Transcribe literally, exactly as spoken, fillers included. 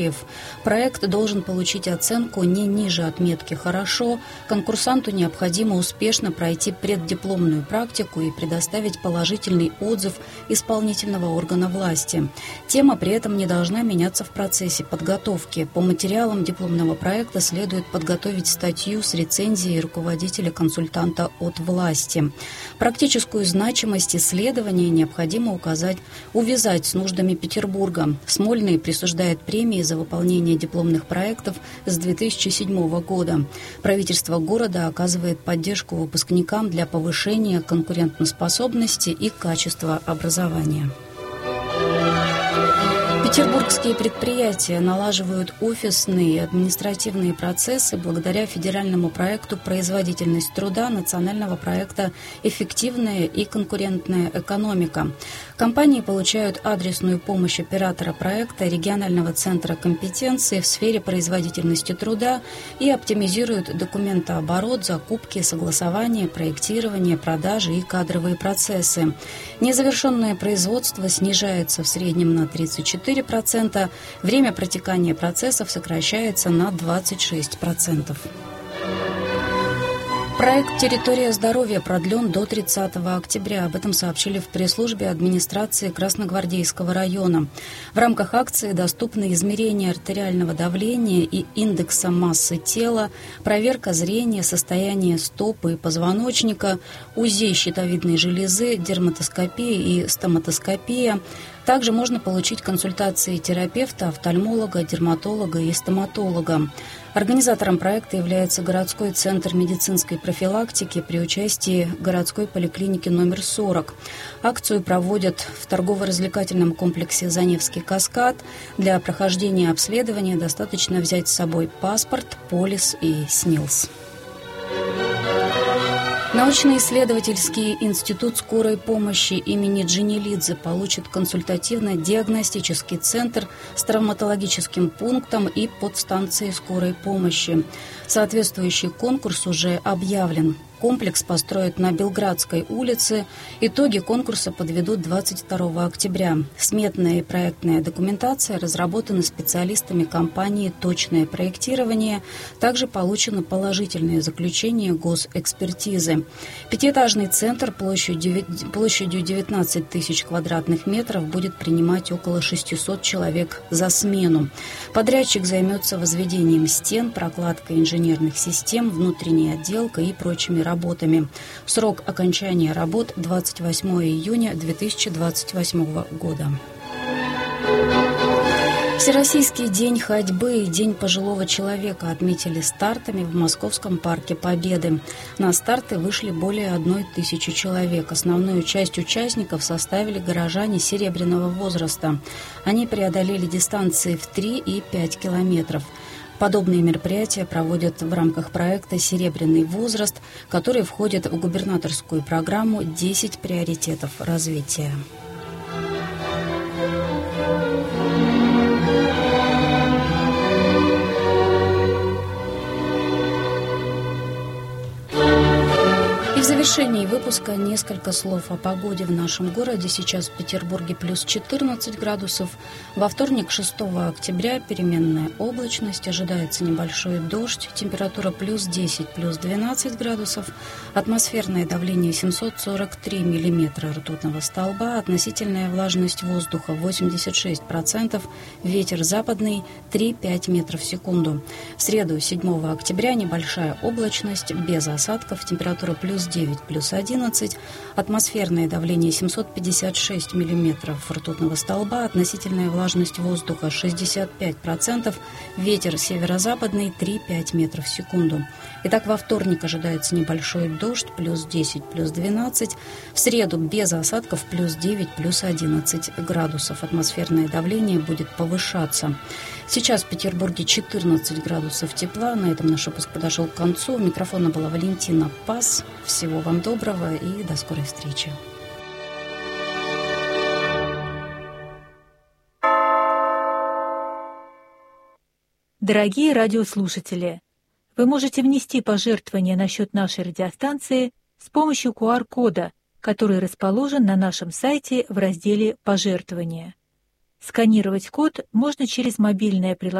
Проект должен получить оценку не ниже отметки «хорошо». Конкурсанту необходимо успешно пройти преддипломную практику и предоставить положительный отзыв исполнительного органа власти. Тема при этом не должна меняться в процессе подготовки. По материалам дипломного проекта следует подготовить статью с рецензией руководителя-консультанта от власти. Практическую значимость исследования необходимо указать, увязать с нуждами Петербурга. Смольный присуждает премии за выполнение дипломных проектов с две тысячи седьмого года. Правительство города оказывает поддержку выпускникам для повышения конкурентоспособности и качества образования. Петербургские предприятия налаживают офисные и административные процессы благодаря федеральному проекту «Производительность труда» национального проекта «Эффективная и конкурентная экономика». Компании получают адресную помощь оператора проекта регионального центра компетенции в сфере производительности труда и оптимизируют документооборот, закупки, согласование, проектирование, продажи и кадровые процессы. Незавершенное производство снижается в среднем на тридцать четыре процента, время протекания процессов сокращается на двадцать шесть процентов. Проект «Территория здоровья» продлен до тридцатого октября. Об этом сообщили в пресс-службе администрации Красногвардейского района. В рамках акции доступны измерение артериального давления и индекса массы тела, проверка зрения, состояние стопы и позвоночника, УЗИ щитовидной железы, дерматоскопия и стоматоскопия. Также можно получить консультации терапевта, офтальмолога, дерматолога и стоматолога. Организатором проекта является городской центр медицинской профилактики при участии городской поликлиники номер сорок. Акцию проводят в торгово-развлекательном комплексе «Заневский каскад». Для прохождения обследования достаточно взять с собой паспорт, полис и СНИЛС. Научно-исследовательский институт скорой помощи имени Дженилидзе получит консультативно-диагностический центр с травматологическим пунктом и подстанцией скорой помощи. Соответствующий конкурс уже объявлен. Комплекс построят на Белградской улице. Итоги конкурса подведут двадцать второго октября. Сметная и проектная документация разработаны специалистами компании «Точное проектирование». Также получено положительное заключение госэкспертизы. Пятиэтажный центр площадью, площадью девятнадцать тысяч квадратных метров будет принимать около шестисот человек за смену. Подрядчик займется возведением стен, прокладкой инженерных систем, внутренней отделкой и прочими работами. работами. Срок окончания работ двадцать восьмого июня две тысячи двадцать восьмого года. Всероссийский день ходьбы и День пожилого человека отметили стартами в Московском парке Победы. На старты вышли более одной тысячи человек. Основную часть участников составили горожане серебряного возраста. Они преодолели дистанции в три и пять километров. Подобные мероприятия проводят в рамках проекта «Серебряный возраст», который входит в губернаторскую программу «десять приоритетов развития». В завершении выпуска несколько слов о погоде в нашем городе. Сейчас в Петербурге плюс четырнадцать градусов. Во вторник, шестого октября, переменная облачность. Ожидается небольшой дождь. Температура плюс десять, плюс двенадцать градусов. Атмосферное давление семьсот сорок три миллиметра ртутного столба. Относительная влажность воздуха восемьдесят шесть процентов. Ветер западный три-пять метров в секунду. В среду, седьмого октября, небольшая облачность, без осадков. Температура плюс девять, плюс одиннадцать. Атмосферное давление семьсот пятьдесят шесть миллиметров ртутного столба. Относительная влажность воздуха шестьдесят пять процентов. Ветер северо-западный три-пять метров в секунду. Итак, во вторник ожидается небольшой дождь, плюс десять, плюс двенадцать. В среду без осадков плюс девять, плюс одиннадцать градусов. Атмосферное давление будет повышаться. Сейчас в Петербурге четырнадцать градусов тепла. На этом наш выпуск подошел к концу. У микрофона была Валентина Пас. Всего вам доброго и до скорой встречи. Дорогие радиослушатели, вы можете внести пожертвования на счет нашей радиостанции с помощью ку ар кода, который расположен на нашем сайте в разделе «Пожертвования». Сканировать код можно через мобильное приложение